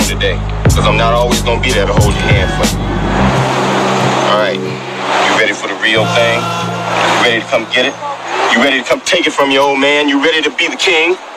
today, because I'm not always gonna be there to hold your hand for you. All right, you ready for the real thing? You ready to come get it? You ready to come take it from your old man? You ready to be the king?